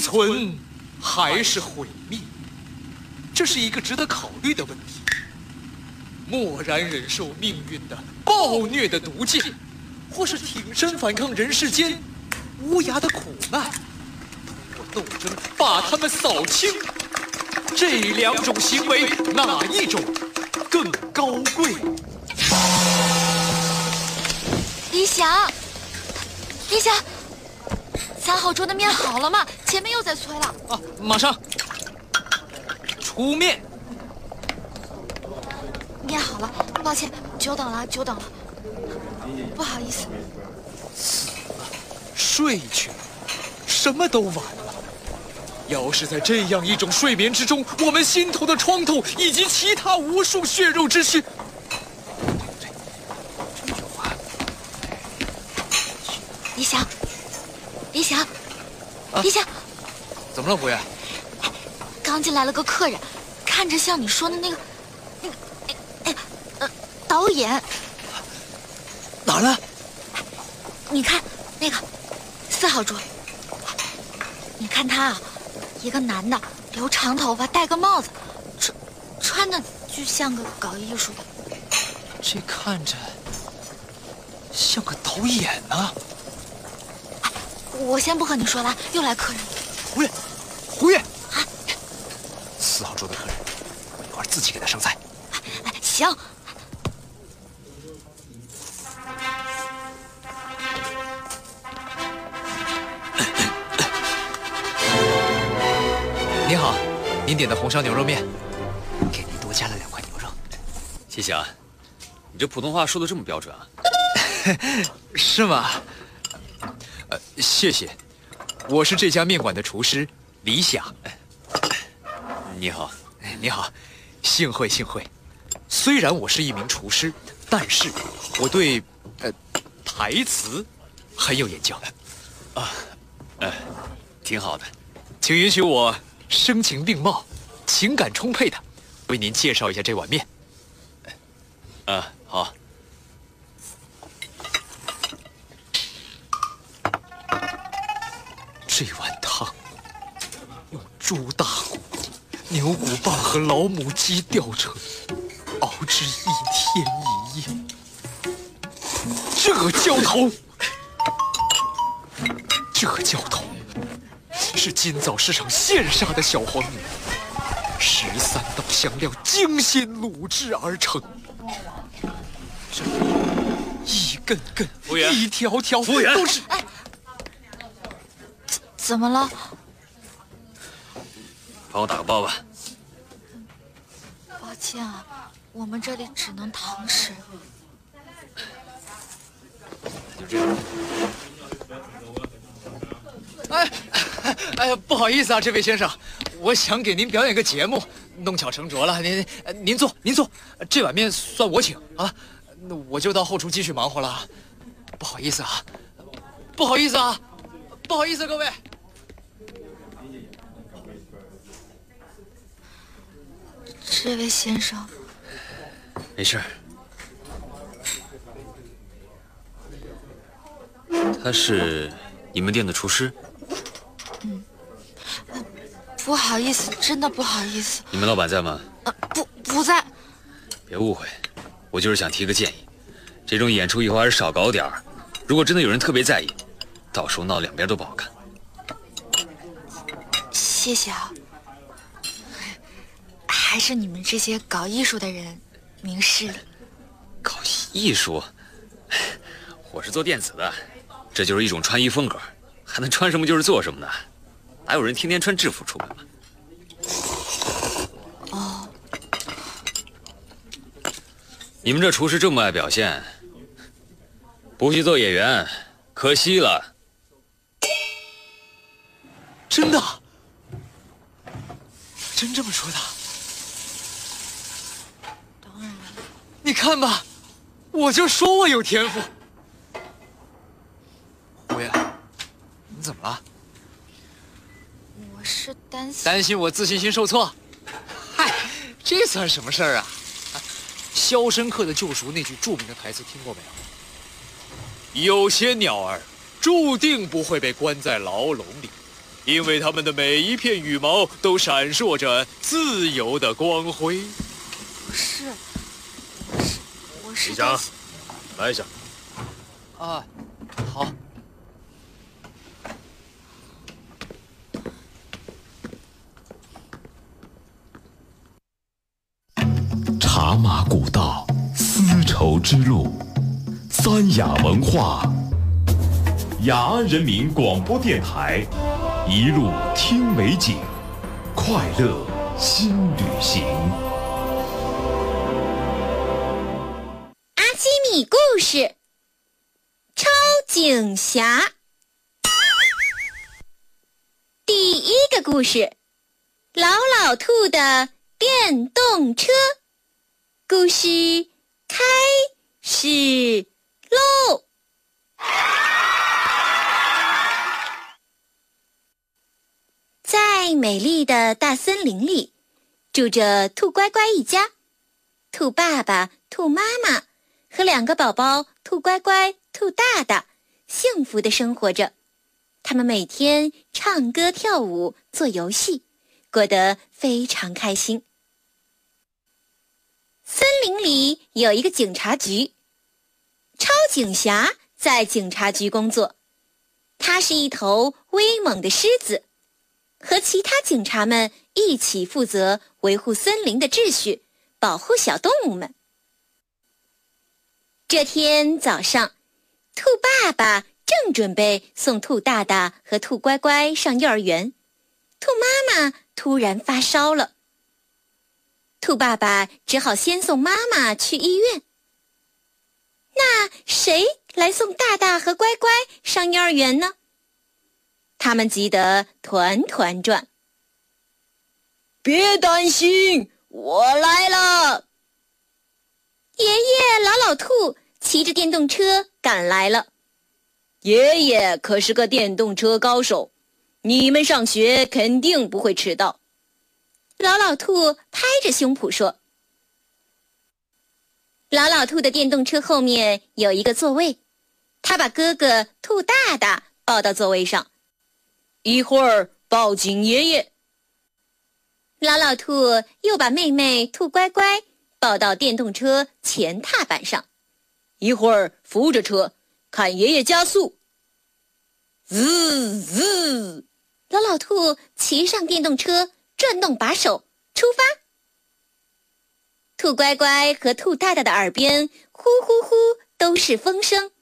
存还是毁灭？这是一个值得考虑的问题。默然忍受命运的暴虐的毒箭，或是挺身反抗人世间无涯的苦难，通过斗争把他们扫清。这两种行为，哪一种更高贵？ 李想，李想，3号桌的面好了吗？前面又在催了。 啊，马上出面。 面好了，抱歉，久等了，久等了，不好意思。 死了，睡去了，什么都晚了。要是在这样一种睡眠之中，我们心头的创痛以及其他无数血肉之躯， 李想，李想，李想， 怎么了，胡爷？ 刚进来了个客人，看着像你说的那个，导演。 哪儿呢？ 你看那个4号桌，你看他啊，一个男的，留长头发，戴个帽子，穿的就像个搞艺术的。 这看着像个导演呢。 我先不和你说了，又来客人了。 胡爷，胡爷，4号桌的客人，我一会儿自己给他上菜。 行。 您好，您点的红烧牛肉面，给您多加了2块牛肉。 谢谢啊，你这普通话说的这么标准啊？ 是吗？谢谢，我是这家面馆的厨师李想。 你好， 你好，幸会幸会。虽然我是一名厨师，但是我对台词很有研究。 挺好的。 请允许我声情并茂、情感充沛的为您介绍一下这碗面。 好。 这碗汤用猪大骨、牛骨棒和老母鸡吊成，熬制1天1夜。这浇头是今早市场现杀的小黄牛，13道香料精心卤制而成。这一根根、一条条都是。 怎么了？ 帮我打个包吧。 抱歉啊，我们这里只能堂食。 就这样。 哎呀，不好意思啊，这位先生，我想给您表演个节目，弄巧成拙了。您坐，这碗面算我请啊。那我就到后厨继续忙活了。不好意思啊，不好意思啊，不好意思，各位。 这位先生， 没事。他是你们店的厨师？ 不好意思，真的不好意思。 你们老板在吗？ 不在。 别误会，我就是想提个建议，这种演出以后还是少搞点儿。如果真的有人特别在意，到时候闹两边都不好看。 谢谢啊。还是你们这些搞艺术的人明事理。 搞艺术？我是做电子的，这就是一种穿衣风格，还能穿什么就是做什么呢？哪有人天天穿制服出门嘛？ 哦。 你们这厨师这么爱表现，不去做演员，可惜了。 真的？真这么说的？ 当然。 你看吧，我就说我有天赋。胡爷，你怎么了？ 我是担心我自信心受挫。嗨，这算什么事儿啊？《肖申克的救赎》那句著名的台词听过没有？有些鸟儿注定不会被关在牢笼里， 因为它们的每一片羽毛都闪烁着自由的光辉。 我是李翔，来一下。 啊，好。 茶马古道，丝绸之路，三雅文化，雅安人民广播电台，一路听美景，快乐新旅行。 阿基米故事：超警侠。第一个故事：老老兔的电动车。故事开始喽！在美丽的大森林里，住着兔乖乖一家。兔爸爸、兔妈妈和2个宝宝兔乖乖、兔大大幸福地生活着。他们每天唱歌跳舞做游戏，过得非常开心。森林里有一个警察局，超警侠在警察局工作。他是一头威猛的狮子，和其他警察们一起负责维护森林的秩序，保护小动物们。这天早上，兔爸爸正准备送兔大大和兔乖乖上幼儿园，兔妈妈突然发烧了。兔爸爸只好先送妈妈去医院。那谁来送大大和乖乖上幼儿园呢？他们急得团团转。别担心，我来了。爷爷老老兔骑着电动车赶来了。爷爷可是个电动车高手，你们上学肯定不会迟到。老老兔拍着胸脯说。老老兔的电动车后面有一个座位，他把哥哥兔大大抱到座位上。一会儿抱紧爷爷。老老兔又把妹妹兔乖乖抱到电动车前踏板上。一会儿扶着车，看爷爷加速。滋滋，老老兔骑上电动车，转动把手，出发。兔乖乖和兔大大的耳边呼呼呼都是风声，